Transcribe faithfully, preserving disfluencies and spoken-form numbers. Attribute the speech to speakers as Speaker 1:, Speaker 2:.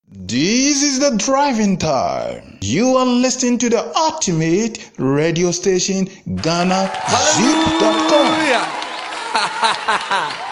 Speaker 1: This is the driving time. You are listening to the ultimate radio station, Ghana Zip dot com.